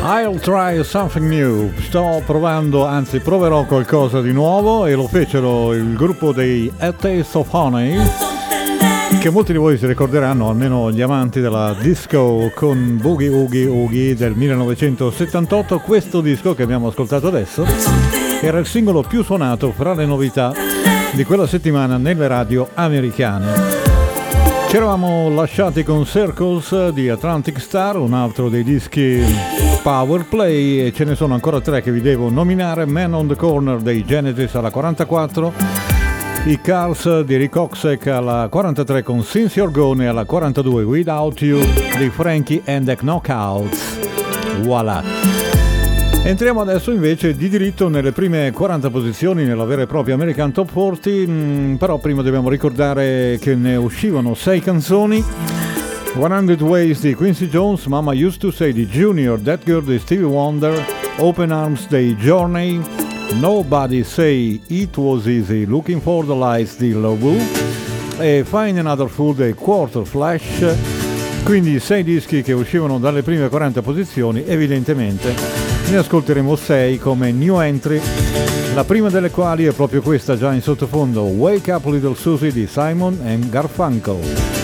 I'll try something new. Sto provando, anzi proverò qualcosa di nuovo, e lo fecero il gruppo dei A Taste of Honey, che molti di voi si ricorderanno, almeno gli amanti della disco, con Boogie Oogie Oogie del 1978. Questo disco che abbiamo ascoltato adesso era il singolo più suonato fra le novità di quella settimana nelle radio americane. Ci eravamo lasciati con Circles di Atlantic Star, un altro dei dischi Power Play, e ce ne sono ancora tre che vi devo nominare: Man on the Corner dei Genesis alla 44, i Cars di Rick Ocasek alla 43 con Since You're Gone, e alla 42 Without You di Frankie and the Knockouts. Voilà! Entriamo adesso invece di diritto nelle prime 40 posizioni nella vera e propria American Top 40, però prima dobbiamo ricordare che ne uscivano 6 canzoni: 100 Ways di Quincy Jones, Mama Used to Say di Junior, That Girl di Stevie Wonder, Open Arms dei Journey, Nobody Say It Was Easy, Looking for the Lights di Lobu e Find Another Fool dei Quarter Flash. Quindi 6 dischi che uscivano dalle prime 40 posizioni. Evidentemente ne ascolteremo 6 come new entry, la prima delle quali è proprio questa già in sottofondo, Wake Up Little Susie di Simon and Garfunkel.